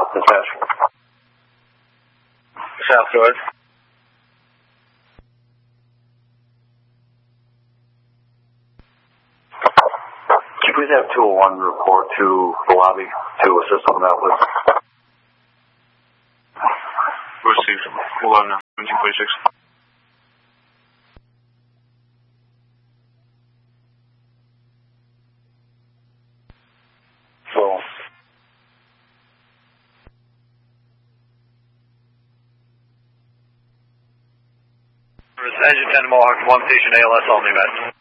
Dispatch. South, go ahead. Could you please have 201 report to the lobby to assist on that list? Received. Hold on now. 1746. So, Engine 10 to Mohawk, 1 station ALS, all new med.